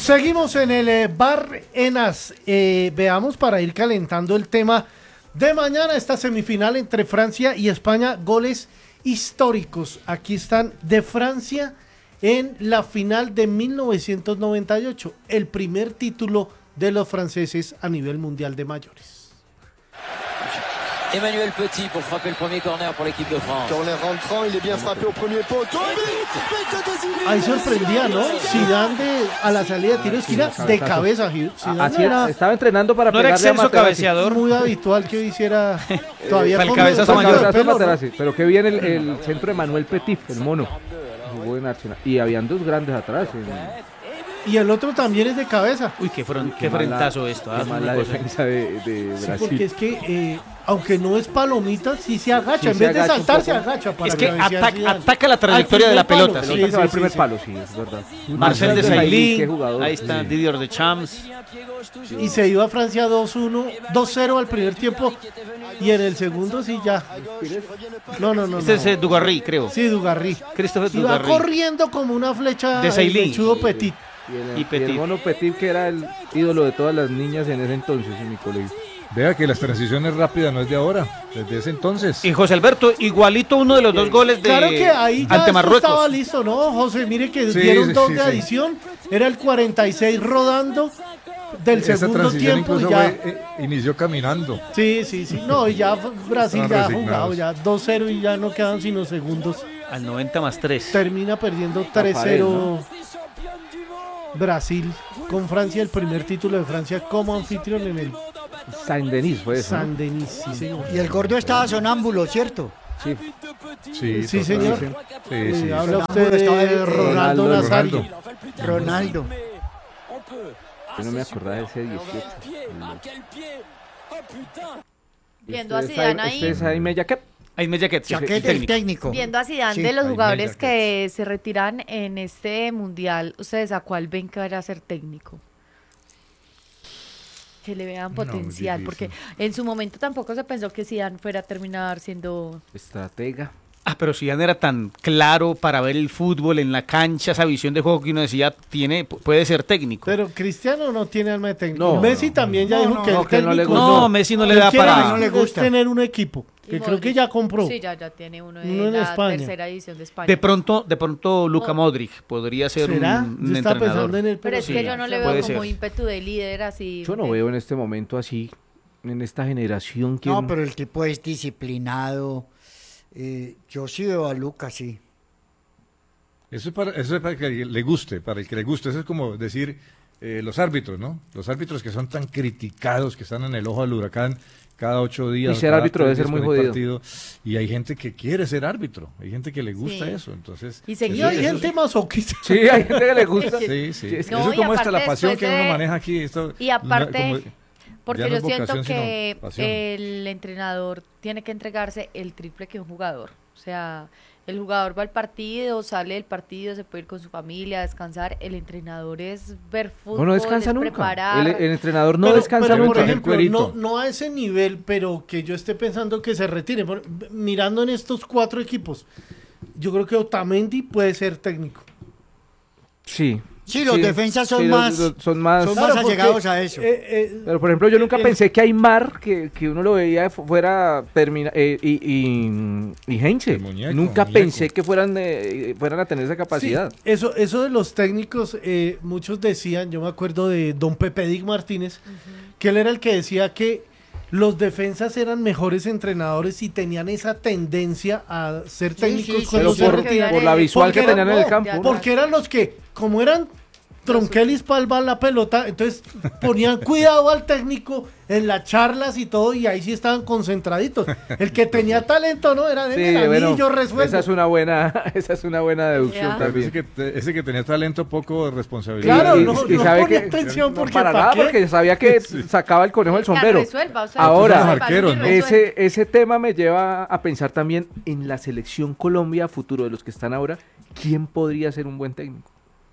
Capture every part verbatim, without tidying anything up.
Seguimos en el eh, Bar Enas. Eh, veamos para ir calentando el tema de mañana, esta semifinal entre Francia y España, goles históricos. Aquí están de Francia en la final de mil novecientos noventa y ocho, el primer título de los franceses a nivel mundial de mayores. Emmanuel Petit pour frapper le premier corner pour l'équipe de France. Corner rentrant, il est bien frappé au premier poteau. Ahí sorprendía, ¿no? Zidane de, a la salida de tiro de esquina de cabeza. Zidane Así era, estaba entrenando para no era pegarle a excelso Materazzi. cabeceador. muy habitual que hiciera todavía para el con- cabezazo con mayor. el pelo, ¿no? Materazzi, pero qué bien el, el centro de Manuel Petit, el mono. Jugó en Arsenal. Y habían dos grandes atrás. en- Y el otro también es de cabeza. Uy, qué, fron- Qué qué mala- frentazo esto. qué ah, mala una cosa. defensa de, de Sí, Brasil. porque es que, eh, aunque no es palomita, sí se agacha. Sí en se vez de agacha un saltar, se poco. agacha. Para Es que cabecear ataca, Zidane. ataca la trayectoria Al de la primer pelota. palo, sí. Pelota sí, se va al sí, primer sí. palo, sí, es verdad. Marcel Qué Desailly, jugador. ahí está Didier Deschamps. Y se iba a Francia dos uno, dos cero al primer tiempo. Y en el segundo sí ya. No, no, no. Este no. es eh, Dugarry, creo. Sí, Dugarry. Christopher Iba Dugarry. corriendo como una flecha Desailly. el lechudo Petit. Y el, Y y Petit. el mono Petit, que era el ídolo de todas las niñas en ese entonces en mi colegio. Vea que las transiciones rápidas no es de ahora, desde ese entonces. Y José Alberto, igualito uno de los dos goles de Claro que ahí ya ante esto Marruecos. estaba listo, ¿no, José? Mire que Sí, dieron sí, dos sí, de sí. adición. Era el cuarenta y seis rodando del Esa segundo transición tiempo. incluso Ya. fue, eh, inició caminando. Sí, sí, sí. No, y ya Brasil Estaban ya ha jugado resignados. ya dos cero y ya no quedan sino segundos. Al noventa más tres. Termina perdiendo tres cero Brasil con Francia, el primer título de Francia como anfitrión en el Saint-Denis fue eso, ¿no? Saint-Denis. Sí, señor. Y el gordo estaba sonámbulo, ¿cierto? Sí. Sí, Sí, total. señor. Sí, Eh, sí. habla usted Estaba de el- Ronaldo Ronaldo, Nazario. Ronaldo. Yo no me acordaba de ese dieciocho. Viendo a Este es Zidane Jaime- ahí. Este es Jaime Jaquet. Aime Jaquet, sí, Chaquet, el el técnico. técnico. Viendo a Zidane Sí. de los Ahí jugadores me que se retiran en este mundial, ¿ustedes a cuál ven que vaya a ser técnico? Que le vean muy potencial, difícil. porque en su momento tampoco se pensó que Zidane fuera a terminar siendo... Estratega. Ah, pero Zidane era tan claro para ver el fútbol en la cancha, esa visión de juego que uno decía, tiene, puede ser técnico. Pero Cristiano no tiene alma de técnico. No, Messi no, también ya no, dijo no, que no, el que no le técnico gusta. no, Messi no le Él da quiere para... no le es gusta. tener un equipo, que Y creo que Modric. ya compró. Sí, ya, ya tiene uno de Uno en la España. tercera edición de España. De pronto, de pronto Luka Oh. Modric podría ser un, ¿Será? un Yo estaba entrenador. pensando en él, Pero es sí, que yo no le puede veo como ser. ímpetu de líder así. Yo no de- veo en este momento así, en esta generación. ¿quién? No, pero el tipo es disciplinado. Eh, yo sí veo a Lucas, sí. Eso es, para, eso es para que le guste, para el que le guste. Eso es como decir eh, los árbitros, ¿no? Los árbitros que son tan criticados, que están en el ojo del huracán cada ocho días. Y ser cada árbitro tres debe ser días muy con el jodido. partido. Y hay gente que quiere ser árbitro, hay gente que le gusta Sí. eso. Entonces, Y seguir- Y hay eso- gente masoquista. Sí, hay gente que le gusta. Sí, sí. es que No, eso es y como esta, la aparte pasión después que uno de- maneja aquí. Esto, Y aparte, no- como- Porque ya no yo es siento vocación, sino que pasión. el entrenador tiene que entregarse el triple que un jugador. O sea, el jugador va al partido, sale del partido, se puede ir con su familia, descansar. El entrenador es ver fútbol, No, no descansa es nunca. preparar. El, el entrenador no pero, descansa pero, por nunca. ejemplo, cuerito. no, no a ese nivel, pero que yo esté pensando que se retire. Por- mirando en estos cuatro equipos, yo creo que Otamendi puede ser técnico. Sí. Sí, los defensas son los- más- los- son más. son Claro, más porque, allegados a eso. eh, eh, Pero por ejemplo, yo nunca el- pensé que Aymar, que, que uno lo veía fu- fuera termina eh, y, y, y Heinze. El muñeco, Nunca muñeco. pensé que fueran eh, fueran a tener esa capacidad. Sí, eso, eso de los técnicos, eh, muchos decían, yo me acuerdo de don Pepe Dick Martínez, que él era el que decía que los defensas eran mejores entrenadores y tenían esa tendencia a ser Sí, técnicos sí, sí, cuando Pero se por, retiran. por la visual Porque que era- tenían en el no, campo. Porque eran los que, como eran tronquelis palva la pelota, entonces ponían cuidado al técnico en las charlas y todo, y ahí sí estaban concentraditos. El que tenía talento, ¿no? Era de Sí, mira, bueno, yo resuelvo. esa es una buena, esa es una buena deducción Ya. Pero también. ese, que, te- ese que tenía talento, poco responsabilidad. Claro, Y- no, y no sabe ponía que- atención No, porque para ¿pa' nada, qué? porque sabía que sacaba el conejo del Ya, sombrero. resuelva, o sea, Ahora, resuelva, Los arqueros, ¿no? resuelva. Ese, ese tema me lleva a pensar también en la selección Colombia a futuro de los que están ahora. ¿Quién podría ser un buen técnico?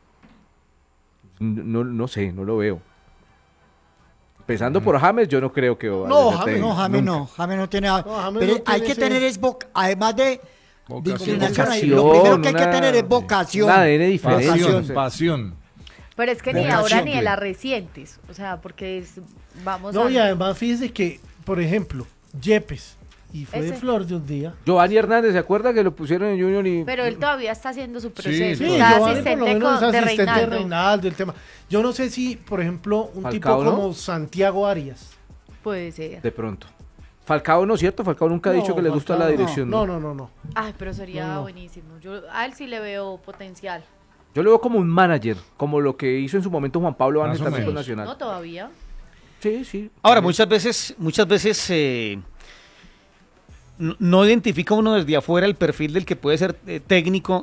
No, no sé, no lo veo. Empezando por James, yo no creo que vaya No, a ser James técnico. No, James Nunca. no, James no tiene. No, James pero no hay tiene que ese- tener es voc- además de, de Vocación. inclinación, ahí, Vocación, lo primero que hay que una- tener es vocación. Un A D N diferente. Pasión, no sé. pasión. Pero es que de ni ahora reacción. ni de las recientes, o sea, porque es, vamos No, a... y además fíjese que, por ejemplo, Yepes, y fue de Ese. flor de un día. Giovanni Hernández, ¿se acuerda que lo pusieron en Junior y Pero él todavía está haciendo su Sí, proceso, Sí, está Giovanni por asistente lo menos es con- de asistente de Reinaldo. Reinaldo, el tema. Yo no sé si, por ejemplo, un Falcao, tipo ¿no? como Santiago Arias. Puede ser. de pronto? Falcao no es cierto, Falcao nunca ha dicho No, que le gusta la Falcao, dirección. No, no, no, no. Ay, pero sería No, no. buenísimo. Yo a él sí le veo potencial. Yo lo veo como un manager, como lo que hizo en su momento Juan Pablo Más Ángel o también con menos. Nacional. No todavía. Sí, sí. Ahora, muchas veces, muchas veces eh, no, no identifica uno desde afuera el perfil del que puede ser eh, técnico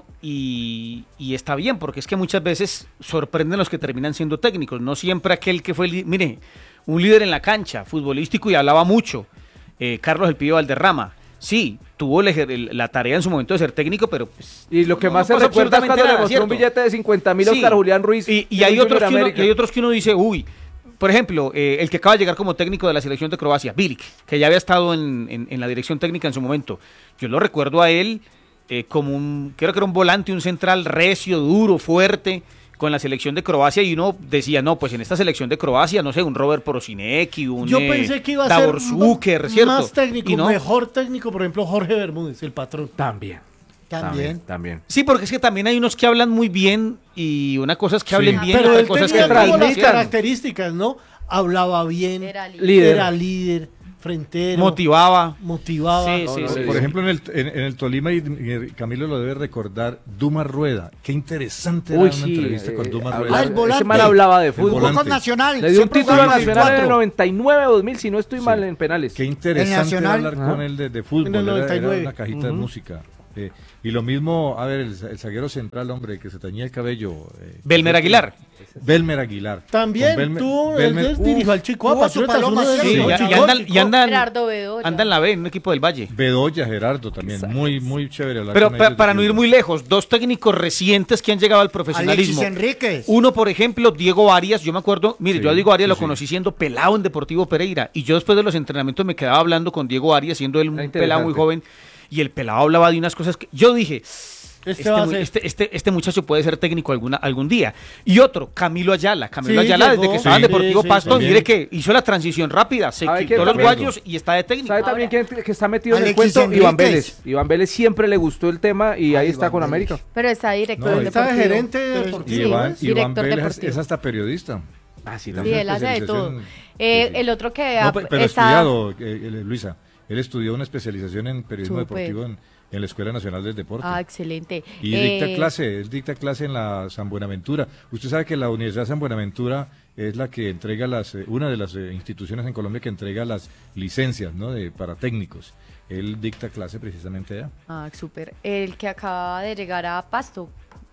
y, y está bien, porque es que muchas veces sorprenden los que terminan siendo técnicos. No siempre aquel que fue, li- mire, un líder en la cancha, futbolístico y hablaba mucho, eh, Carlos El Pío Valderrama. Sí, tuvo el ejer- el- la tarea en su momento de ser técnico, pero pues, Y lo que no- más no se pasa recuerda es absolutamente cuando le nada, mostró un ¿cierto? billete de cincuenta mil a Sí. Oscar Julián Ruiz. Y, y de hay, Junior otros que uno, América. y hay otros que uno dice, uy, por ejemplo, eh, el que acaba de llegar como técnico de la selección de Croacia, Bilic, que ya había estado en, en- en la dirección técnica en su momento. Yo lo recuerdo a él eh, como un, creo que era un volante, un central recio, duro, fuerte, con la selección de Croacia, y uno decía, no, pues en esta selección de Croacia, no sé, un Robert Prosinecki, un Yo eh, pensé que iba a Davor ser Zucker, m- ¿cierto? más técnico, Y no. mejor técnico, por ejemplo, Jorge Bermúdez, el patrón. También. También. También. Sí, porque es que también hay unos que hablan muy bien, y una cosa es que Sí. hablen bien, y Pero otra él cosa es tenía que como las transmitan. características, ¿no? Hablaba bien, Era líder. Líder. era líder, frentero, Motivaba. motivaba. Sí, No, sí, no, sí. no, Por sí. ejemplo, en el, en, en el Tolima, y, y Camilo lo debe recordar, Duma Rueda. Qué interesante Uy, era una sí. entrevista con eh, Duma hablar- Rueda. Ah, el volante. Ese man hablaba de El fútbol. volante. Jugó con Nacional. Le dio un siempre título jugó en el nacional en el cuatro. noventa y nueve dos mil, si no estoy Sí. mal, en penales. Qué interesante era Nacional. hablar Ajá. con él de, de fútbol. En el era- noventa y nueve. Era una cajita de música. Eh, y lo mismo, a ver, el, el zaguero central, hombre, que se teñía el cabello. eh, Belmer Aguilar. Belmer Aguilar. También Con Belmer- tú, Belmer- él uf, dirigió al Chico tuvo su Patriotas, paloma uno de siempre. Sí, los y, Chico, y andan, y Chico. andan- Gerardo Bedoya. anda en la B, en un equipo del Valle. Bedoya, Gerardo también. Muy, muy chévere hablar Pero con pa- ellos de para no ir fútbol. muy lejos, dos técnicos recientes que han llegado al Alexis profesionalismo. Enríquez. Uno, por ejemplo, Diego Arias. Yo me acuerdo, mire, Sí, yo a Diego Arias sí, lo sí. conocí siendo pelado en Deportivo Pereira. Y yo después de los entrenamientos me quedaba hablando con Diego Arias, siendo él un Era pelado muy interesante. joven. Y el pelado hablaba de unas cosas que yo dije, Este este, va a mu- ser. este, este, este muchacho puede ser técnico alguna, algún día. Y otro, Camilo Ayala. Camilo Sí, Ayala, desde llegó. que estaba en Sí, Deportivo sí, Pasto, también. mire que hizo la transición rápida, se ¿Sabe quitó quién los también? guayos y está de técnico. ¿Sabe también quién que está metido en el Alexis cuento? Iván Enríquez. Vélez. Iván Vélez siempre le gustó el tema y ahí Ah, está Iván con Vélez. América. Pero está director No, del Está de deportivo. gerente Pero- Y deportivo. Sí, Iván, director Iván Vélez deportivo. es hasta periodista. Ah, sí, Sí, también. él hace de todo. especialización- Eh, sí, sí. El otro que No, ha- pe- pero está... estudiado, eh, eh, Luisa. Él estudió una especialización en periodismo Súper. deportivo en, en la Escuela Nacional del Deporte. Ah, excelente. Y Eh, dicta clase, él dicta clase en la San Buenaventura. Usted sabe que la Universidad San Buenaventura es la que entrega las, eh, una de las eh, instituciones en Colombia que entrega las licencias, ¿no? De, para técnicos. Él dicta clase precisamente allá. Ah, súper. El que acaba de llegar a Pasto.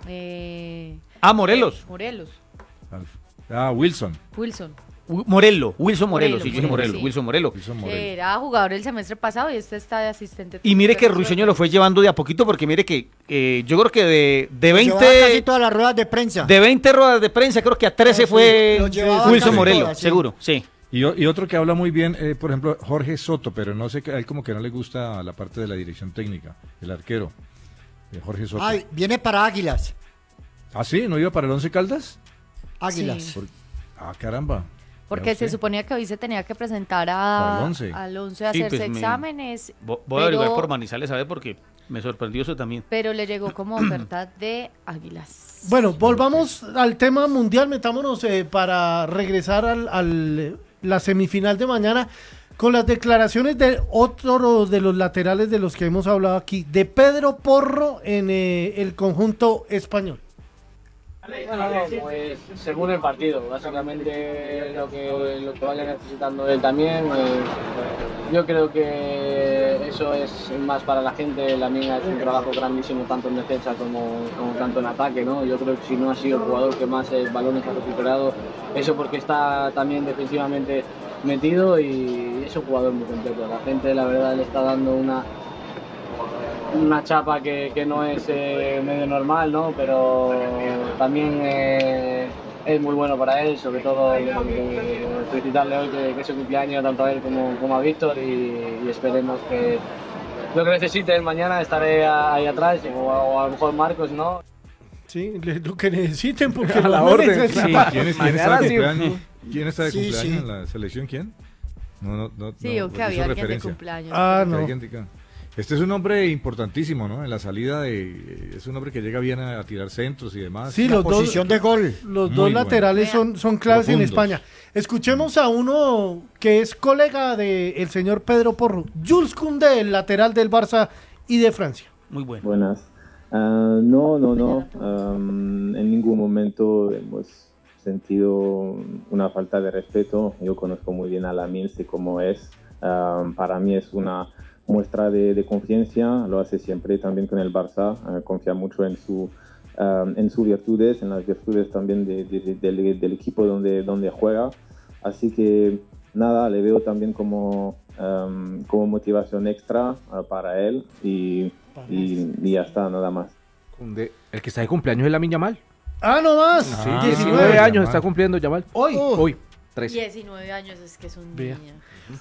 Eh, Ah, Morelos. Morelos. Ah, Wilson. Wilson. U- Morelo, Wilson Morelo, Morelo, sí, yo dije Morelo, Morelo, sí. Wilson Morelo. Wilson Que Moreno. era jugador el semestre pasado y este está de asistente. Y mire que Pero Ruiseño lo fue llevando de a poquito, porque mire que eh, yo creo que de, de Llevaba casi veinte todas las ruedas de prensa. de veinte ruedas de prensa, creo que a trece Sí, fue lo llevaba Wilson casi Morelo, todas, sí. seguro, sí. Y, o- y otro que habla muy bien, eh, por ejemplo, Jorge Soto, pero no sé, que a él como que no le gusta la parte de la dirección técnica, el arquero, eh, Jorge Soto. Ay, viene para Águilas. ¿Ah, sí? ¿No iba para el Once Caldas? Águilas. Sí. Por- Ah, caramba. Porque Vea se usted. suponía que hoy se tenía que presentar Para a, el once. al once a Sí, hacerse pues me- exámenes. Vo- Voy a pero- averiguar por Manizales, a ver, porque me sorprendió eso también. Pero le llegó como oferta de Águilas. Bueno, volvamos al tema mundial, metámonos eh, para regresar al, al- la semifinal de mañana con las declaraciones de otro de los laterales de los que hemos hablado aquí, de Pedro Porro en eh, el conjunto español. Bueno, no, pues según el partido, básicamente lo que, lo que vaya necesitando él también. eh, yo creo que eso es más para la gente. La mía es un trabajo grandísimo tanto en defensa como, como tanto en ataque, ¿no? Yo creo que si no ha sido el jugador que más eh, balones ha recuperado, eso porque está también defensivamente metido y es un jugador muy completo. La gente, la verdad, le está dando una una chapa que, que no es eh, medio normal, ¿no? Pero también eh, es muy bueno para él, sobre todo eh, felicitarle hoy que, que es su cumpleaños tanto a él como, como a Víctor y, y esperemos que lo que necesite él mañana estaré ahí atrás o, o a lo mejor Marcos, ¿no? Sí, le- lo que necesiten, porque A lo la van a orden, necesitar. claro. ¿Quién, es, quién Mañana está de sí. cumpleaños? ¿Quién está de Sí, cumpleaños sí. en la selección? ¿Quién? No, no, no. Sí, no, o que hizo había alguien de referencia. cumpleaños. Ah, Que no. alguien diga. Este es un hombre importantísimo, ¿no? En la salida de... Es un hombre que llega bien a, a tirar centros y demás. Sí, La los dos, posición de gol. los Muy dos bueno. laterales son, son claves en Profundos. España. Escuchemos a uno que es colega del señor Pedro Porro, Jules Koundé, el lateral del Barça y de Francia. Muy bueno. Buenas. Ah, no, no, no. Am, en ningún momento hemos sentido una falta de respeto. Yo conozco muy bien a Lamine, sé cómo es. Am, para mí es una muestra de, de confianza. Lo hace siempre también con el Barça. Ah, confía mucho en su um, en sus virtudes, en las virtudes también de, de, de, del, del equipo donde, donde juega. Así que nada, le veo también como, um, como motivación extra uh, para él y, y, y ya está, nada más. Koundé, el que está de cumpleaños es Lamine Yamal. Ah, no más. Sí, Ah, diecinueve Yamal. años está cumpliendo Yamal. Hoy. Hoy, trece. diecinueve años, es que es un Vea. niño.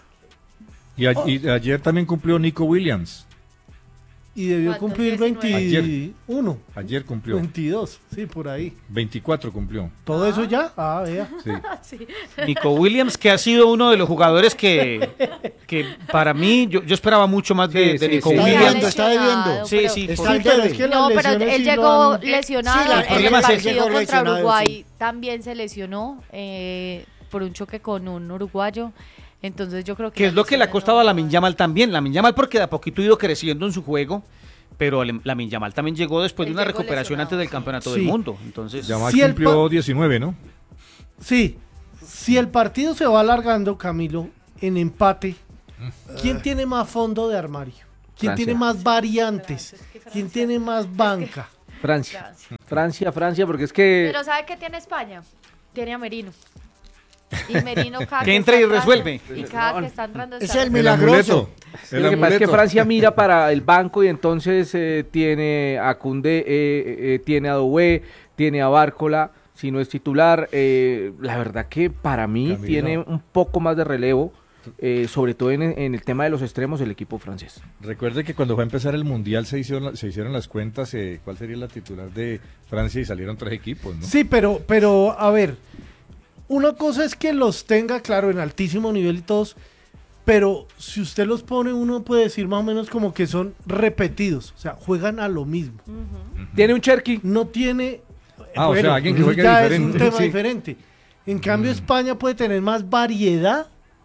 Y, a- y ayer también cumplió Nico Williams. Y debió ¿Cuántos? cumplir diecinueve. veintiuno, Ayer cumplió. veintidós, sí, por ahí. veinticuatro cumplió. ¿Todo eso ya? Ah, vea. Sí. Sí. Nico Williams, que ha sido uno de los jugadores que, que para mí, yo, yo esperaba mucho más de, Sí, de sí, Nico sí. Está Williams. debiendo, está debiendo. Sí, pero- sí, Está por- al Sí, pero debe. es que las No, pero lesiones él sí lo llegó han- lesionado. Sí, la- en el el problema es que partido llegó contra lesionado, Uruguay sí. también se lesionó eh, por un choque con un uruguayo. Entonces yo creo que... que es lo que le ha lesiones costado no- a Lamine Yamal también. Lamine Yamal porque de a poquito ha ido creciendo en su juego, pero Lam- Lamine Yamal también llegó después de Él una llegó recuperación lesionado, antes del sí. campeonato Sí. del mundo. Entonces, Yamal Si el cumplió pa- diecinueve, ¿no? Sí, si el partido se va alargando, Camilo, en empate, ¿quién tiene más fondo de armario? ¿Quién Francia. tiene más variantes? Francia, es que ¿Quién Francia- tiene más banca? Francia. Francia. Francia, Francia, porque es que... Pero ¿sabe qué tiene España? Tiene a Merino. Y Merino cada Que entre está y resuelve. entrando, Y cada que está entrando Es está el milagroso. Sí, lo que pasa es que Francia mira para el banco y entonces eh, tiene a Koundé, eh, eh, tiene a Doué, tiene a Bárcola, si no es titular. eh, la verdad que para mí Camilo. tiene un poco más de relevo, eh, sobre todo en, en el tema de los extremos, el equipo francés. Recuerde que cuando fue a empezar el Mundial se hicieron, se hicieron las cuentas, eh, cuál sería la titular de Francia y salieron tres equipos, ¿no? Sí, pero, pero, a ver, una cosa es que los tenga, claro, en altísimo nivel y todos, pero si usted los pone, uno puede decir más o menos como que son repetidos, o sea, juegan a lo mismo. Tiene un Cherky. No tiene... Ah, o sea, alguien que juegue ya diferente. es un tema Sí. diferente. En cambio, España puede tener más variedad.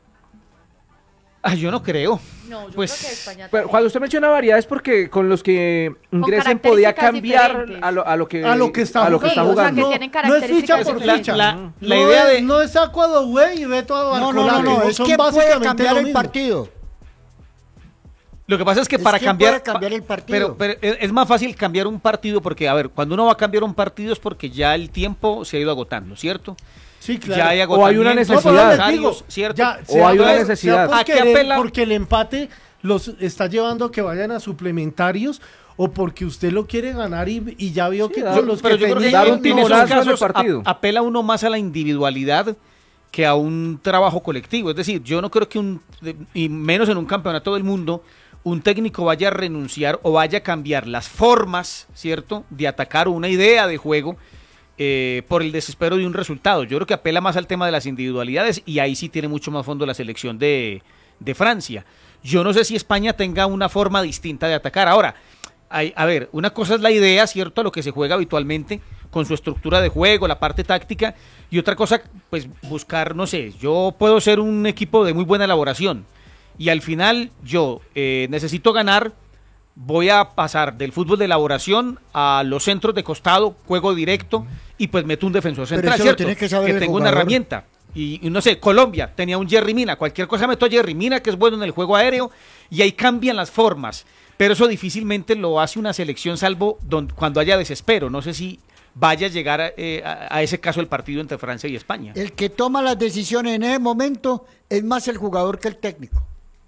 ah, yo no creo. No, yo Pues, creo que España Pero también. cuando usted menciona variedades porque con los que ingresen podía características cambiar diferentes. a lo, a lo que A lo que está a lo que está jugando. O sea, que jugando. tienen No es ficha características por La, ficha. la- la no idea es, de... no es Acuadowé y Beto a No, no, Barcola, no, no, que es son que puede básicamente cambiar lo el mismo. partido. Lo que pasa es que Es para quien cambiar, puede cambiar el partido. Pero, pero es es más fácil cambiar un partido porque, a ver, cuando uno va a cambiar un partido es porque ya el tiempo se ha ido agotando, ¿cierto? Sí, claro. Ya hay O hay una agotamientos No, pero necesidad. les necesarios, digo, ¿cierto? ya, O sea hay una por- necesidad. sea ¿A qué porque, el, apela? porque el empate los está llevando a que vayan a suplementarios o porque usted lo quiere ganar y, y ya vio Sí, que dar- con los Pero que yo creo que tenían, dar un en no, esos timonazo en el casos partido. ap- apela uno más a la individualidad que a un trabajo colectivo. Es decir, yo no creo que un, de- y menos en un campeonato del mundo, un técnico vaya a renunciar o vaya a cambiar las formas, ¿cierto?, de atacar una idea de juego eh, por el desespero de un resultado. Yo creo que apela más al tema de las individualidades y ahí sí tiene mucho más fondo la selección de, de Francia. Yo no sé si España tenga una forma distinta de atacar. Ahora, hay- a ver, una cosa es la idea, ¿cierto?, a lo que se juega habitualmente con su estructura de juego, la parte táctica, y otra cosa, pues buscar, no sé, yo puedo ser un equipo de muy buena elaboración y al final yo eh, necesito ganar, voy a pasar del fútbol de elaboración a los centros de costado, juego directo y pues meto un defensor Pero central, eso lo ¿cierto? tiene que saber el tengo una jugador. herramienta. Y, y no sé, Colombia tenía un Jerry Mina, cualquier cosa meto a Jerry Mina, que es bueno en el juego aéreo, y ahí cambian las formas. Pero eso difícilmente lo hace una selección, salvo don- cuando haya desespero. No sé si vaya a llegar a, eh, a- a ese caso el partido entre Francia y España. El que toma las decisiones en ese momento es más el jugador que el técnico.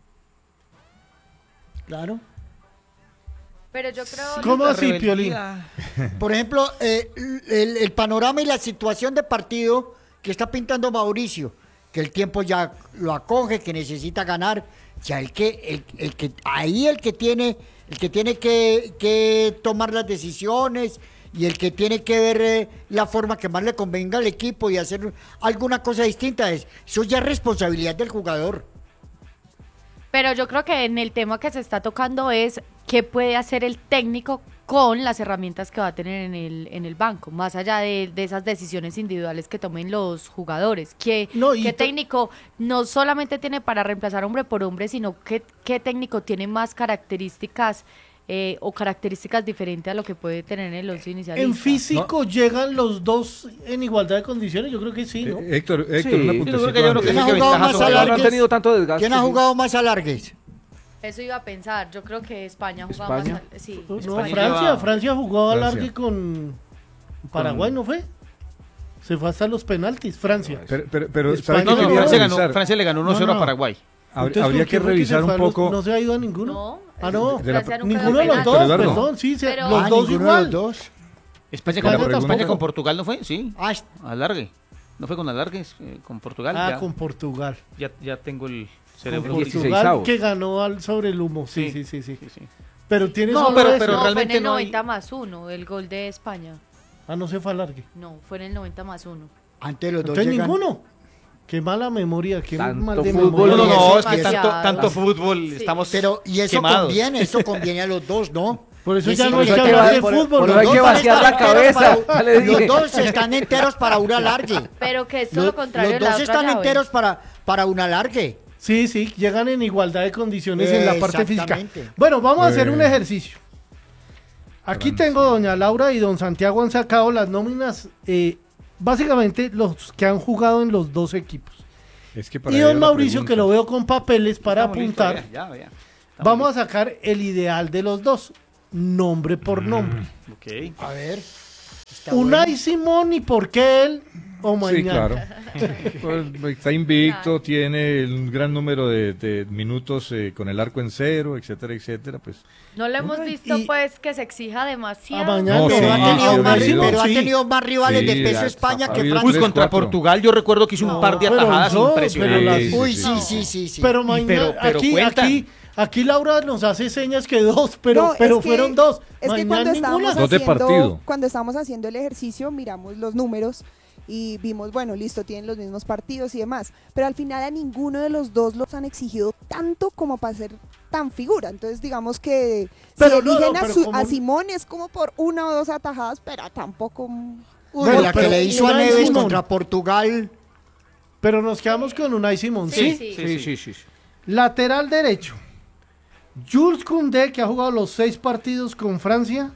Claro. Pero yo creo... ¿Cómo La así, rebeldía. Piolín? Por ejemplo, eh, el, el panorama y la situación de partido que está pintando Mauricio, que el tiempo ya lo acoge, que necesita ganar, ya el que, el, el que ahí el que tiene, el que tiene que, que tomar las decisiones y el que tiene que ver eh, la forma que más le convenga al equipo y hacer alguna cosa distinta. Es, eso ya es responsabilidad del jugador. Pero yo creo que en el tema que se está tocando es qué puede hacer el técnico con las herramientas que va a tener en el, en el banco, más allá de, de esas decisiones individuales que tomen los jugadores. ¿Qué, No, y qué to- técnico no solamente tiene para reemplazar hombre por hombre, sino qué, qué técnico tiene más características eh, o características diferentes a lo que puede tener en el once inicial? En físico llegan los dos en igualdad de condiciones, yo creo que sí, ¿no? Eh, Héctor, Héctor, Sí. una Yo puntecita creo que hay uno antes. ¿Quién ha que jugado ventaja más sobre- a No, no han largues? tenido tanto desgaste. ¿Quién ha sí. jugado más a largues? Eso iba a pensar, yo creo que España jugaba ¿España? más... al- Sí, No, España Francia, lleva- Francia jugó a Francia. largue con Paraguay, ¿no fue? Se fue hasta los penaltis, Francia. Pero, pero, pero España ¿sabe No, qué no, no, quería Francia, ganó, revisar? Francia le ganó uno cero No, no. a Paraguay. Habr- Entonces, Habría ¿por qué que fue revisar se fue un a los- poco. ¿No se ha ido a ninguno? No, Ah, no. de la- Francia nunca Ninguno de dio los penal. dos, Eduardo. perdón, sí, se- Pero- los Ah, dos ninguno de igual. los dos. España, Con la con, pregunta. España con Portugal, ¿no fue? Sí, Ah, es- alargue. ¿No fue con alargues? Eh, con Portugal. Ah, ya, con Portugal. ya, ya tengo el Con cerebro. dieciséis. Portugal avos. que ganó al sobre el humo. Sí, sí, sí, sí. Sí, sí. Pero tiene No, solo pero- ese. pero no, realmente fue en el no hay- noventa más uno, el gol de España. Ah, no se fue a largue. No, fue en el noventa más uno. antes los dos Entonces llegan- ninguno. Qué mala memoria, qué Tanto mal de fútbol. No, memoria. no, no, Eso es que es tanto, demasiado. tanto fútbol, Sí. estamos Pero, y eso quemados. conviene, eso conviene a los dos, ¿no? Por eso Es ya no hay decir, que que hablar de por- fútbol. por los no hay dos que van a vaciar estar la enteros cabeza. para- Ya le Los dije. dos están enteros para un alargue. Pero que es todo Los, lo contrario los de la dos otra están llave. enteros para, para un alargue. Sí, sí, llegan en igualdad de condiciones en la parte física. Exactamente. Bueno, vamos a hacer un Eh. ejercicio. Aquí tengo doña Laura y don Santiago han sacado las nóminas, eh, básicamente los que han jugado en los dos equipos. Es que para Y ahí don va la Mauricio, pregunta. que lo veo con papeles para Estamos listos, apuntar, ya, ya, ya. Estamos vamos a sacar el ideal de los dos, nombre por nombre. listos. Ok. A ver. está Unai bueno. Simón y por qué él o Sí, mañana. claro. Pues, está invicto, tiene un gran número de, de minutos eh, con el arco en cero, etcétera, etcétera. Pues No lo hemos Ay, visto, y- pues, que se exija demasiado. A mañana. No, Pero, sí, ha, tenido sí, más, sí, pero ha sí. tenido más rivales Sí, de peso ha- España ha que habido Francia. Uy, contra cuatro. Portugal yo recuerdo que hizo No, un par de pero atajadas no, impresionantes. pero las- Sí, Uy, sí, sí, sí. sí, sí, sí. Pero Y mañana, pero- pero aquí, cuentan. aquí, aquí Laura nos hace señas que dos, pero, No, es pero que- fueron dos. Es que Mañana cuando ninguna. estábamos, Dos de haciendo, partido. cuando estábamos haciendo el ejercicio, miramos los números y vimos, bueno, listo, tienen los mismos partidos y demás, pero al final a ninguno de los dos los han exigido tanto como para ser tan figura. Entonces, digamos que Pero si no, no, eligen a, pero su- como- a Simón es como por una o dos atajadas, pero tampoco... Uy, Bueno, la que pero le hizo a Unai Neves Simón. contra Portugal. Pero nos quedamos con Unai Simón, ¿sí? Sí, sí. Sí, sí, sí. sí. Lateral derecho. Jules Koundé, que ha jugado los seis partidos con Francia.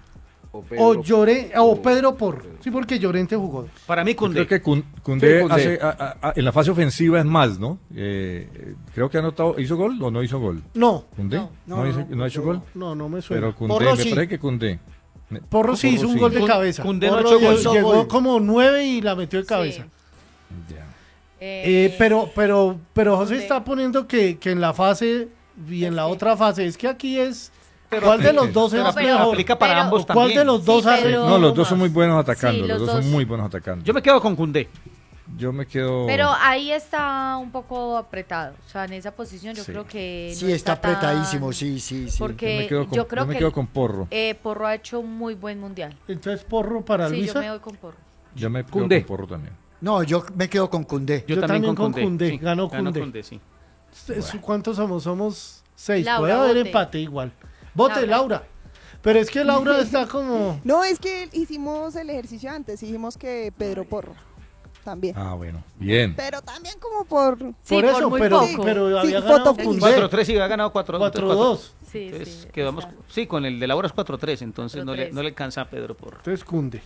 O o, Pedro- Lloré, o Pedro Porro. Sí, porque Llorente jugó. Para mí, Yo Koundé. creo que Kun- Koundé Sí, Koundé. hace, a- a- a- en la fase ofensiva es más, ¿no? Eh, eh, creo que ha anotado, ¿hizo gol o no hizo gol? No, ¿Koundé? No. ¿No, No, hizo- no, no ha hecho gol? no, no me suena. Pero Koundé, Porro me sí. parece que Koundé. Me- Porro sí hizo un sí. gol de Kun- cabeza. Koundé no ha Porro hecho llegó- gol. llegó Gol. como nueve y la metió de cabeza. Sí. Ya. Eh, pero, pero, pero José Koundé. está poniendo que, que en la fase y en la Sí. otra fase, es que aquí es Pero ¿cuál de aplica- los dos es No, pero mejor? aplica para pero- ambos ¿Cuál también. de los dos Sí, ha pero- rendido No, los dos más? son muy buenos atacando, Sí, los, los dos son dos. muy buenos atacando. Yo me quedo con Koundé. Yo me quedo... Pero ahí está un poco apretado. O sea, en esa posición yo Sí. creo que. Sí, no está tan- apretadísimo, sí, sí, sí. yo Porque me quedo con, yo creo yo me que quedo con Porro. eh, Porro ha hecho un muy buen mundial. Entonces Porro para Sí, Luisa. yo me voy con Porro. Yo me quedo Koundé. con Porro también. No, yo me quedo con Koundé. Eh, Yo también con Koundé, ganó Koundé. sí. Es- ¿Cuántos somos? Somos seis. Laura, Puede haber vote. empate igual. Vote, Laura. Laura. Pero es que Laura está como... No, es que hicimos el ejercicio antes, dijimos que Pedro Porro también. Ah, bueno. Bien. Pero también como por... Sí, por eso, muy pero, poco. pero Sí, había foto ganado fija. Koundé. cuatro tres y ha ganado cuatro dos. cuatro dos. Sí, Entonces, sí. quedamos, está. sí, con el de Laura es cuatro tres, entonces no le, cuatro tres. no le alcanza a Pedro por... Entonces Koundé.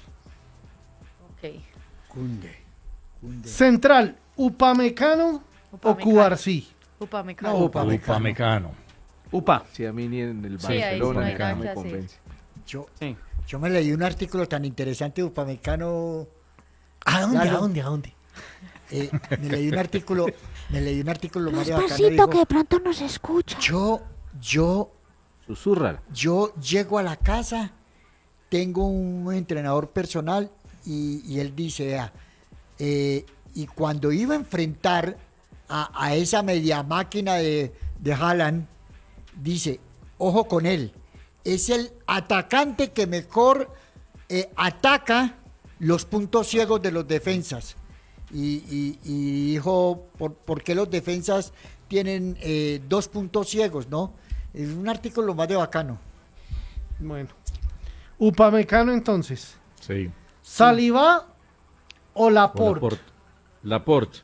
Ok. Koundé. Koundé. Central, Upamecano o Upamecano. Cubarsí. Upamecano. No, Upamecano. Upamecano. Upa. Sí, a mí ni en el Sí, ahí Barcelona no hay ni nada acá que me hacer. convence. Yo, Sí. yo me leí un artículo tan interesante de Upamecano. ¿A dónde? Claro. ¿A dónde? ¿A dónde? eh, me leí un artículo, me leí un artículo más bacano. Despacito, dijo, que de pronto nos escucha. Yo, yo, Susurra. yo llego a la casa, tengo un entrenador personal y, y él dice, vea, eh, y cuando iba a enfrentar a, a esa media máquina de, de Haaland, dice, ojo con él, es el atacante que mejor eh, ataca los puntos ciegos de los defensas. Y, y, y dijo, ¿por, ¿por qué los defensas tienen eh, dos puntos ciegos, no? Es un artículo más de bacano. Bueno. Upamecano entonces. Sí. ¿Saliba o Laporte? Laporte. Laporte.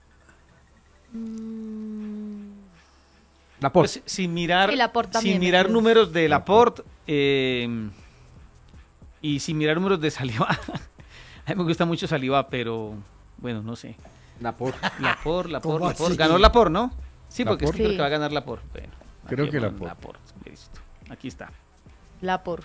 Laporte. Pues, sin mirar, Sí, Laporte también sin me mirar quedo. números de Laporte eh, y sin mirar números de Saliba. A mí me gusta mucho Saliba, pero bueno, no sé. Laporte. Laporte, Laporte, ¿Cómo Laporte. así? Ganó Laporte, ¿no? Sí, porque es que Laporte. creo que va a ganar Laporte. Bueno, Creo aquí que vamos, Laporte. Listo. Aquí está. Lapor.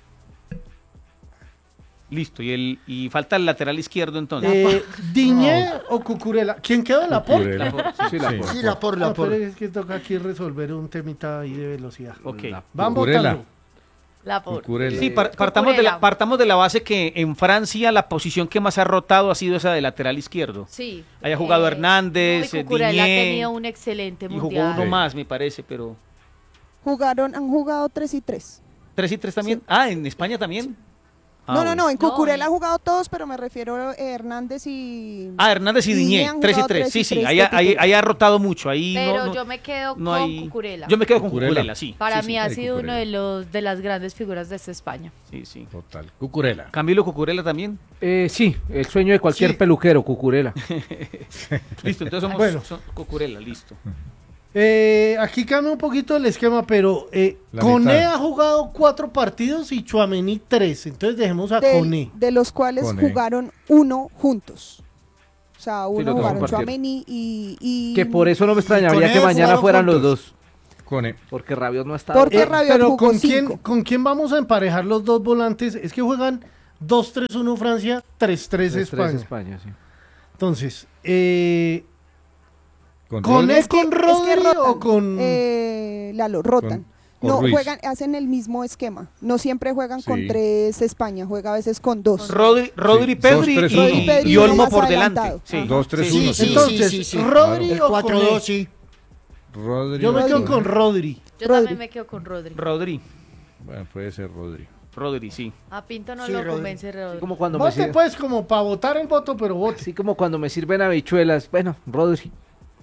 Listo. Y el y falta el lateral izquierdo entonces. Eh, ¿Diñé o Cucurella? ¿Quién quedó? ¿Laporte? Cucurella. Laporte, sí, Sí, Laporte. Sí, Laporte, No, Laporte. pero es que toca aquí resolver un temita ahí de velocidad. Ok. Van Cucurella. votando. Lapor. Cucurella. Sí, par- partamos, de la, partamos de la base que en Francia la posición que más ha rotado ha sido esa de lateral izquierdo. Sí. Haya jugado Eh, Hernández, no, y Cucurella ha Diñé, tenido un excelente y jugó mundial. uno Sí. más, me parece, pero... Jugaron, han jugado tres y tres. ¿Tres y tres también? Ah, ¿en España también? Ah, no, no, bueno. no, en Cucurella No, han jugado todos, pero me refiero a Hernández y... Ah, Hernández y Diñé Diñé, han tres y jugado tres. tres Sí, y sí, tres ahí, de ha- ahí, titular. ahí ha rotado mucho. Ahí Pero no, no- yo me quedo no con hay- Cucurella. Yo me quedo con Cucurella. Cucurella, sí. Para sí, mí sí. ha sí, sido uno Cucurella. de los de las grandes figuras de esta España. Sí, sí. Total. Cucurella. Camilo Cucurella también. Eh, sí, el sueño de cualquier Sí. peluquero, Cucurella. Listo, entonces somos Bueno. son Cucurella, listo. Eh, aquí cambia un poquito el esquema, pero eh, La Koné mitad. ha jugado cuatro partidos y Tchouaméni tres. Entonces dejemos a del- Koné. de los cuales Koné. jugaron uno juntos. O sea, uno los dos jugaron compartieron. Tchouaméni y, y... Que por eso no me extrañaría con que él mañana jugaron fueran los juntos. dos. Cone. Porque Rabiot no está. Porque Eh, Rabiot pero jugó ¿con quién, cinco. ¿con quién vamos a emparejar los dos volantes? Es que juegan dos tres uno Francia, tres tres tres, tres España. España, sí. Entonces, eh, Con ¿Con Rodri. es con Rodri rotan, o con...? eh, Lalo, rotan. con No, Ruiz. juegan, hacen el mismo esquema. No siempre juegan con Sí. tres España, juega a veces con dos. Rodri, Rodri Sí, Pedri dos, tres, y, uno. Rodri, Pedri y uno Olmo más por adelantado. delante. Sí. Ajá. Dos, tres, Sí, uno. sí, Entonces, sí, sí. Rodri El o cuatro Koné. dos, sí. Rodri. Yo me quedo Rodri. con Rodri. Yo Rodri. también me quedo con Rodri. Rodri. Bueno, puede ser Rodri. Rodri, sí. A Pinto no Sí, lo Rodri. convence Rodri. Como cuando me Vote sirven, pues como para votar el voto, pero vote. así como cuando me sirven habichuelas. Bueno, Rodri.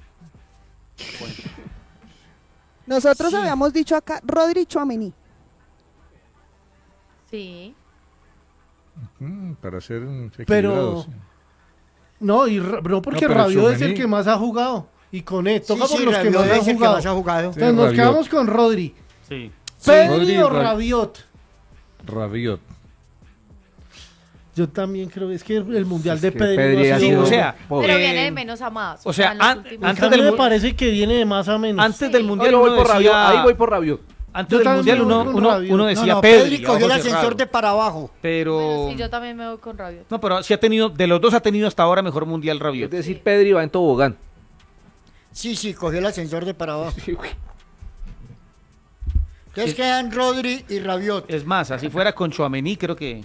Nosotros habíamos dicho acá Rodri y Tchouaméni. Sí. Mm, para ser mm, Pero- equilibrados. No, y, Ra- no porque No, pero Rabiot es el Tchouaméni- que más ha jugado. Y Koné, toca Sí, por sí, los que Rabiot más es han el que jugado. más ha jugado. Sí, Entonces nos Rabiot. quedamos con Rodri. Sí. Pedri Rodri, o Ra- Rabiot. Rabiot. Yo también creo, es que el mundial Es de que Pedri, Pedri no ha ha sido... sido- o sea, pobre. Pero Eh, viene de menos a más. o sea, en los an- últimos- En antes cambio, del me mu- parece que viene de más a menos. Antes del Sí. mundial Yo voy uno por Rabiot. decía, Ahí voy por Rabiot. antes Yo del también mundial me voy uno, con uno, Rabiot. uno No, decía no, Pedri, Pedri cogió el ojos ascensor cerrados. de para abajo. Pero Bueno, sí, yo también me voy con Rabiot. no, pero sí ha tenido, de los dos ha tenido hasta ahora mejor mundial Es Rabiot. decir, Pedri va en tobogán. Sí, sí, cogió el ascensor de para abajo. Sí, güey. Entonces quedan Rodri y Rabiot. Es más, así fuera con Tchouaméni, creo que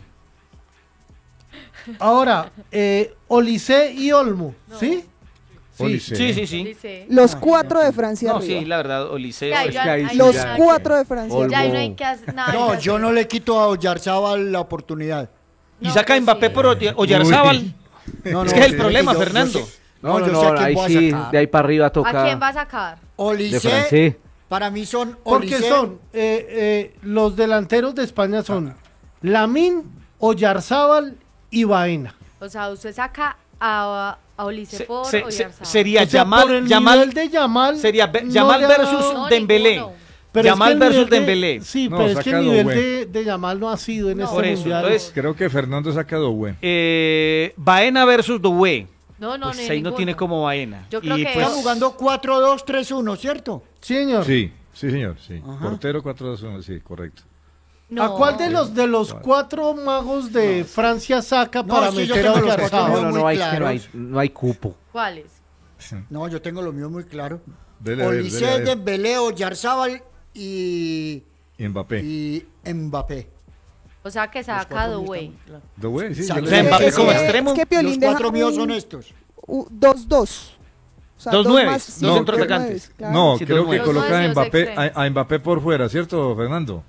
Ahora, eh, Olise y Olmo, ¿sí? sí, Olise. sí, sí, sí. Dice. Los cuatro de Francia No, arriba. sí, la verdad, Olise. Ya, es ya- que ahí ahí sí no Los hay ya- nada que cuatro de hacer. Francia Olmo. arriba. Ya ahí no hay que hacer nada. No, que yo hacer. no le quito a Oyarzábal la oportunidad. Y No, saca a pues Mbappé sí. por Oy- Oyarzábal. No, Es no, que es el sí, problema, yo- yo Fernando. sé- No, no, yo no, sé a quién ahí voy a sí, sacar. de ahí para arriba toca. ¿A quién va a sacar? De Olise, francés. para mí son Porque Olise. son, eh, eh, los delanteros de España son Lamine, Oyarzábal y Baena. O sea, usted saca a, a Olise Se- por se- se- Oyarzábal. sería O sea, Yamal, por el Yamal, nivel de Yamal, sería Be- no Yamal le ha versus dado- No, Dembélé. ninguno. Pero es Yamal que el versus nivel de- Dembélé. Sí, No, pero es que saca el nivel Doué. de, de Yamal no ha sido en No, este por eso, mundial. entonces- Creo que Fernando saca Doué. Eh, Baena versus Doué. No, no, Pues ni ahí no ninguno. tiene como Baena. Yo creo Y que- pues, Están jugando cuatro dos tres uno, ¿cierto? Sí, señor. Sí, sí, señor. Sí. Ajá. Portero cuatro dos uno, sí, correcto. No. ¿A cuál de los de los cuatro magos de Francia saca No, para es que yo meter a tengo los Oyarzábal? cuatro No, no, muy no hay, que no hay, claros. no hay cupo. ¿Cuáles? No, yo tengo lo mío muy claro. Dele a ver, dele a Olise, ver. Dembélé, Oyarzábal y, Y Mbappé. y Mbappé. O sea, que Los saca cuatro míos Doué. están muy claros. Doué, sí. Saca- yo O sea, le- Mbappé Es como que- extremo. Es que Piolín Los deja cuatro míos un- son estos. u- dos dos. O sea, Dos nueves, más- dos sí, centroatacantes. nueves, claro. No, Sí, creo dos que nueve. coloca a Dos nueve, Mbappé, extremo. a, a Mbappé por fuera, ¿cierto, Fernando?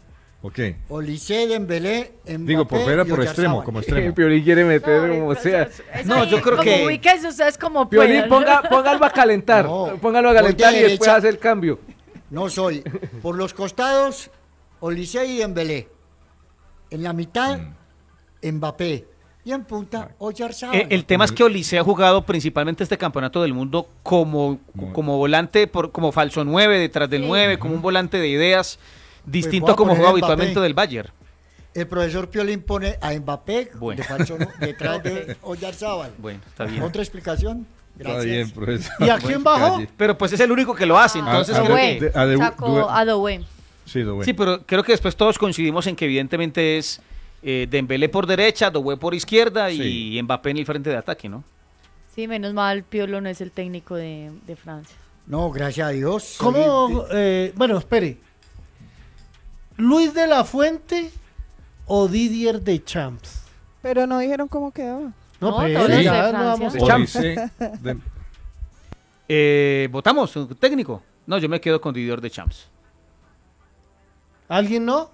Ok. Olise, Dembélé, Mbappé. Digo, por fuera, y por extremo, Oyarzabal. como extremo. Piolín quiere meter No, como pues, sea. es- es No, ahí, yo creo como que- ubíquense ustedes como Piolín, puedan. ponga, póngalo a calentar. No, Póngalo a voy de calentar y después derecha. hace el cambio. No soy. Por los costados, Olise y Dembélé. En la mitad, Mbappé. Y en punta, Oyarzabal. Eh, el tema es que Olise ha jugado principalmente este campeonato del mundo como, como volante, por, como falso nueve, detrás del Sí. nueve, como un volante de ideas, distinto voy a a como poner juega a Mbappé. habitualmente del Bayern. El profesor Piolín pone a Mbappé Bueno. de falso nu- detrás de Oyarzabal. Bueno, está bien. ¿Otra explicación? Está Gracias. bien, profesor. ¿Y a quién bajó? Calle. Pero pues es el único que lo hace, entonces Ah, creo Doué. que... de- a de- Sacó Doué. a Doué. Sí, Doué. Sí, pero creo que después todos coincidimos en que evidentemente es eh, Dembélé por derecha, Doué por izquierda y Sí. Mbappé en el frente de ataque, ¿no? Sí, menos mal, Piolo no es el técnico de, de Francia. No, gracias a Dios. ¿Cómo? Soy- eh, bueno, espere. ¿Luis de la Fuente o Didier Deschamps? Pero no dijeron cómo quedaba. No, No, pero todos los de ya no Francia. vamos. Deschamps. Olise, de- Eh, ¿Votamos? ¿Un técnico? No, yo me quedo con Didier Deschamps. ¿Alguien no?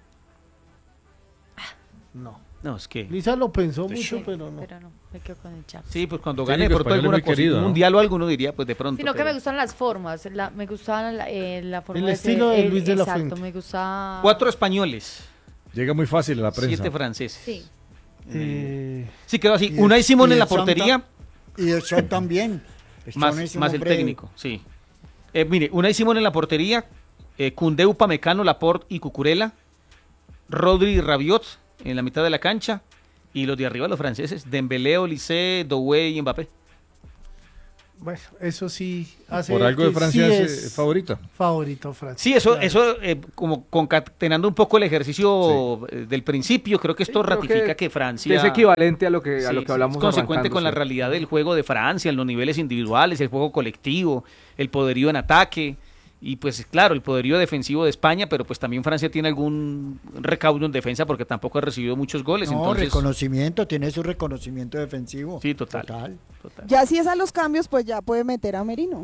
No. No, es que... Lisa lo pensó mucho, Sí, pero no. Pero no, me quedo con el Champs. Sí, pues cuando Técnico gane por todo español es alguna muy cosa, querido, un ¿no? mundial o alguno diría, pues de pronto. Sino que pero- me gustan las formas, la, me gustaba la, eh, la forma El de estilo ser, de Luis de la exacto, Fuente. me gusta... Cuatro españoles, llega muy fácil a la prensa. siete franceses. Sí. Eh, Sí, quedó así. Y Unai el- Simón y en la el Santa- portería, Y el Son también. El Son más, es un más el hombre- técnico, sí. Eh, mire, Unai Simón en la portería, eh, Koundé, Upamecano, Laporte y Cucurella, Rodri y Rabiot en la mitad de la cancha, y los de arriba los franceses, Dembélé, Olise, Doué y Mbappé. bueno, eso sí hace Por algo de que Francia sí es, eh, favorita. favorito Francia. Sí, eso, Claro. eso eh, como concatenando un poco el ejercicio eh, del principio, creo que esto Sí, creo ratifica que- que, Francia... Que es equivalente a lo que, a Sí, lo que sí, hablamos es consecuente arrancando, con la sí. realidad del juego de Francia, en los niveles individuales, el juego colectivo, el poderío en ataque y pues claro, el poderío defensivo de España, pero pues también Francia tiene algún recaudo en defensa porque tampoco ha recibido muchos goles, No, entonces reconocimiento, tiene su reconocimiento defensivo. sí, total. Total. total. Ya si es a los cambios, pues ya puede meter a Merino.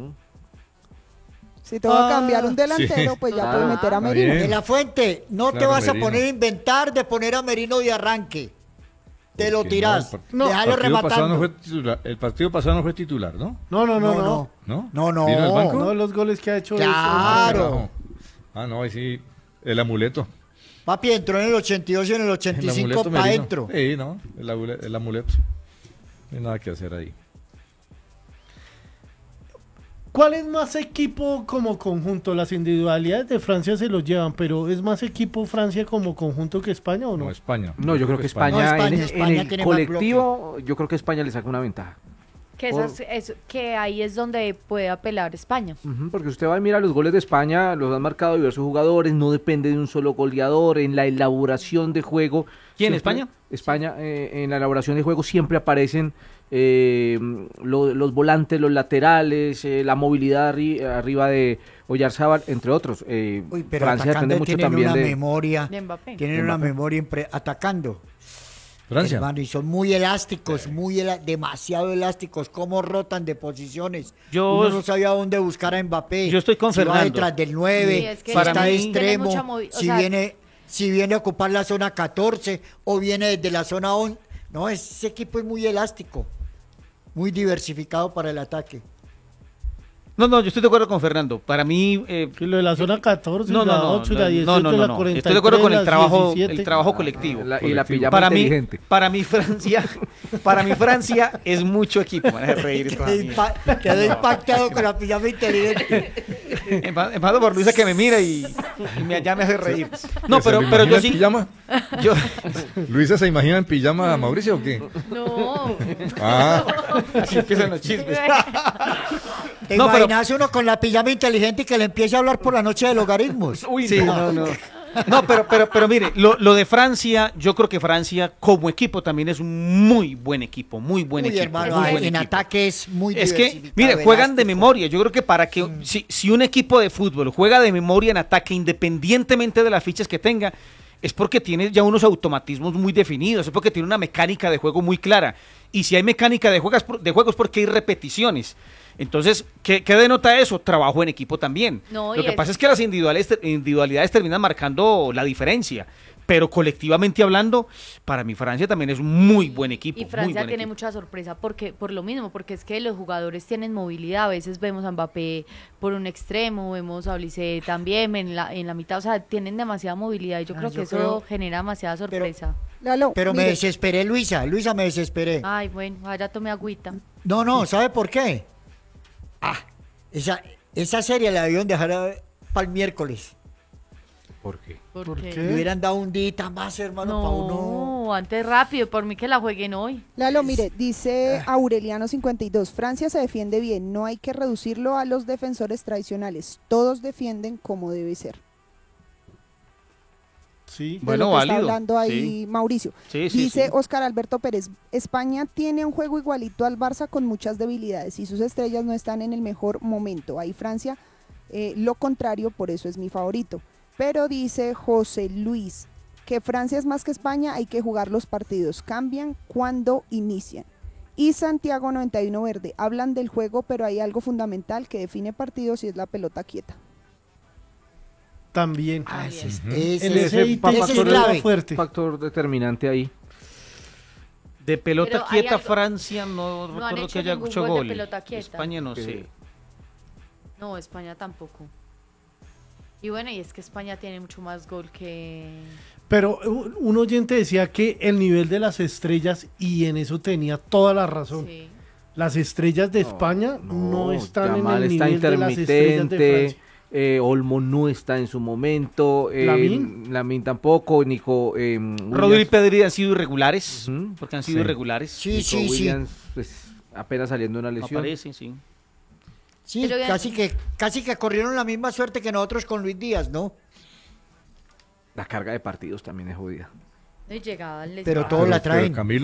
Si te va Ah, a cambiar un delantero, sí. pues ya Ah, puede meter a está Merino. bien. De la Fuente, no te Claro, vas Merino. a poner a inventar de poner a Merino de arranque. Te lo Porque tirás. no, el part- No. Déjalo el partido pasado no rematando. fue titular. El partido pasado no fue titular, ¿no? No, no, no, No, no. no. ¿No? No, no. ¿Vino al banco? No, los goles que ha hecho. Claro. Ah, no, ahí sí. El amuleto. Papi entró en el ochenta y dos y en el ochenta y El cinco amuleto para Merino. adentro. Sí, no. El, abule- el amuleto. No hay nada que hacer ahí. ¿Cuál es más equipo como conjunto? Las individualidades de Francia se los llevan, pero ¿es más equipo Francia como conjunto que España o no? No, España. No, yo creo que España, No, España, en, en España el tiene más colectivo, yo creo que España le saca una ventaja. Que, esas- es- que ahí es donde puede apelar España. Ujú, porque usted va y mira los goles de España, los han marcado diversos jugadores, no depende de un solo goleador, en la elaboración de juego. ¿Quién, siempre- España? España, eh, en la elaboración de juego siempre aparecen eh, lo- los volantes, los laterales, eh, la movilidad arri- arriba de Oyarzabal, entre otros. Eh, Uy, pero Francia depende atacando mucho tienen también una de... memoria. De Mbappé. Tienen De una Mbappé. memoria impre- atacando. Francia. Hermano, y son muy elásticos, muy ela- demasiado elásticos. Cómo rotan de posiciones. Yo- Uno no sabía dónde buscar a Mbappé. Yo estoy con si va Fernando. detrás del nueve, Sí, es que si Para está mí- de tiene extremo, mucha movi- o si sea- viene si viene a ocupar la zona catorce o viene desde la zona once. No, ese equipo es muy elástico, muy diversificado para el ataque. No, no, yo estoy de acuerdo con Fernando. Para mí eh, Sí, lo de la zona catorce, no, no, la no, ocho, no, la no, dieciocho, no, no, la no. cuarenta y Estoy de acuerdo con tres, el la trabajo, diecisiete. el trabajo colectivo. La- y la pijama Para mí, inteligente. para mí Francia, para mí Francia es mucho equipo. Me van a hacer reír Quedó, todavía. impa- quedó impactado con la pijama inteligente. Empa- Empado por Luisa que me mira y, y me, ya me hace reír. No, ¿Se pero, lo pero imagina yo en sí. pijama? Yo, ¿Luisa se imagina en pijama a Mauricio o qué? No. Ah, así empiezan los chismes. ¿Te No, pero- imaginas uno con la pijama inteligente y que le empiece a hablar por la noche de logaritmos? Sí, no, no. No, pero, pero, pero mire, lo, lo de Francia, yo creo que Francia como equipo también es un muy buen equipo, muy buen Uy, equipo. hermano, muy en buen equipo. ataque es muy Es que, diversificado, mire, juegan de elástico. memoria. Yo creo que para que si, si un equipo de fútbol juega de memoria en ataque, independientemente de las fichas que tenga, es porque tiene ya unos automatismos muy definidos, es porque tiene una mecánica de juego muy clara. Y si hay mecánica de juegos, de juegos porque hay repeticiones. Entonces, ¿qué, qué denota eso? Trabajo en equipo también. No, Lo y que es- pasa es que las individualidades, individualidades terminan marcando la diferencia. Pero colectivamente hablando, para mí Francia también es muy buen equipo. Y muy Francia buen tiene equipo. mucha sorpresa porque por lo mismo, porque es que los jugadores tienen movilidad. A veces vemos a Mbappé por un extremo, vemos a Olise también en la en la mitad, o sea, tienen demasiada movilidad y yo Ah, creo yo que eso creo- genera demasiada sorpresa. Lalo, Pero me mire, desesperé, Luisa. Luisa, me desesperé. Ay, bueno, allá tomé agüita. No, no, ¿sabe por qué? Ah, esa, esa serie la debieron dejar para el miércoles. ¿Por qué? ¿Por, ¿Por qué? qué? Le hubieran dado un día más, hermano, para uno. No, antes rápido, por mí que la jueguen hoy. Lalo, mire, dice Aureliano cincuenta y dos, Francia se defiende bien, no hay que reducirlo a los defensores tradicionales, todos defienden como debe ser. Sí. De Bueno, lo que está válido, hablando ahí sí. Mauricio. Sí, sí, Dice sí. Oscar Alberto Pérez, España tiene un juego igualito al Barça con muchas debilidades y sus estrellas no están en el mejor momento. Ahí Francia, eh, lo contrario, por eso es mi favorito. Pero dice José Luis, que Francia es más que España, hay que jugar los partidos, cambian cuando inician. Y Santiago noventa y uno Verde, hablan del juego, pero hay algo fundamental que define partidos y es la pelota quieta. También. Ah, ese es, En ese ese es- ítem pa- ese es factor factor, es clave. fuerte. factor determinante ahí. De pelota Pero hay quieta, algo- Francia, no, No han recuerdo hecho que haya ningún hecho gol de gol. pelota quieta. España no Que- sé. No, España tampoco. Y bueno, y es que España tiene mucho más gol que... Pero un un oyente decía que el nivel de las estrellas, y en eso tenía toda la razón. Sí. Las estrellas de España no, están Yamal en el está nivel de las estrellas de intermitente, Francia. eh, Olmo no está en su momento, eh, ¿Lamine? Lamine tampoco, Nico eh, Rodri y Williams, Pedri han sido irregulares, Ujú. porque han sido Sí. irregulares. Sí, Nico sí, sí. Williams, pues, apenas saliendo de una No lesión. aparecen, sí. Sí, Pero ya- casi que, casi que corrieron la misma suerte que nosotros con Luis Díaz, ¿no? La carga de partidos también es jodida. No, y llegaban, les Pero llegaban. todos la Pero- pero traen. Camilo,